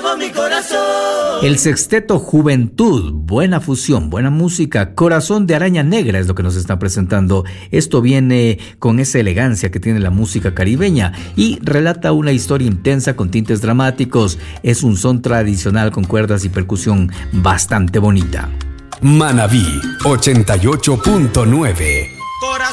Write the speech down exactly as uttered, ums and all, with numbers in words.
con mi corazón. El sexteto Juventud, buena fusión, buena música, Corazón de Araña Negra es lo que nos está presentando. Esto viene con esa elegancia que tiene la música caribeña y relata una historia intensa con tintes dramáticos. Es un son tradicional con cuerdas y percusión bastante bonita. Manabí ochenta y ocho punto nueve.